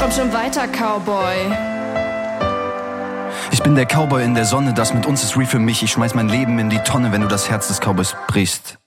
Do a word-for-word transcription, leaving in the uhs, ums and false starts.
Komm schon weiter, Cowboy. Ich bin der Cowboy in der Sonne, das mit uns ist real für mich. Ich schmeiß mein Leben in die Tonne, wenn du das Herz des Cowboys brichst.